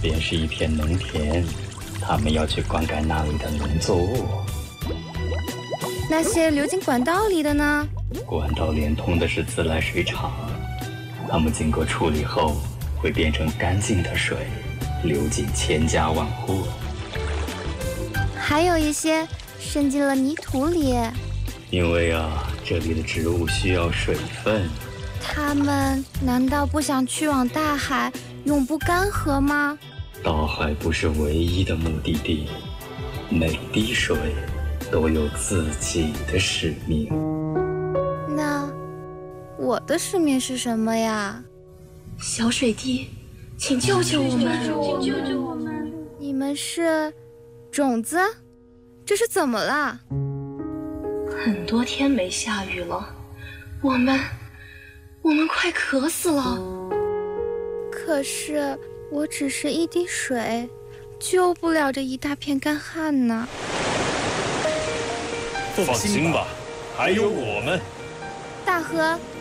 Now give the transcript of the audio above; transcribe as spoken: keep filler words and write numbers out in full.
边是一片农田，他们要去灌溉那里的农作物。 那些流进管道里的呢？ 管道连通的是自来水厂，它们经过处理后会变成干净的水，流进千家万户。 还有一些渗进了泥土里， 因为啊，这里的植物需要水分。 它们难道不想去往大海，永不干涸吗？ 大海不是唯一的目的地，每滴水都有自己的使命。 那我的使命是什么呀？ 小水滴，请救救我们！ 请救救我们！ 你们是种子？这是怎么了？ 很多天没下雨了，我们我们快渴死了。 可是我只是一滴水，救不了这一大片干旱呢。 放心吧，还有我们。 大河，